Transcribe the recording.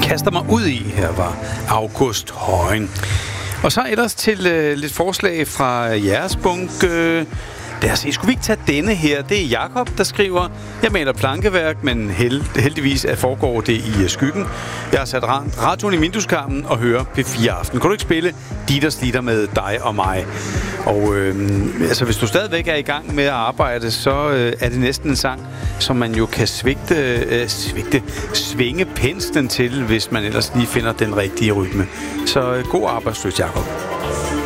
kaster mig ud i. Her var August Højen. Og så ellers til lidt forslag fra jeres bunke. Lad os se, skulle vi ikke tage denne her? Det er Jakob, der skriver: Jeg maler plankeværk, men heldigvis foregår det i skyggen. Jeg har sat radioen i vindueskarmen og hører P4 Aften. Kan du ikke spille Dit & Slitter med dig og mig? Og altså, hvis du stadigvæk er i gang med at arbejde, så er det næsten en sang, som man jo kan svinge penslen til, hvis man ellers lige finder den rigtige rytme. Så god arbejdsløs, Jakob.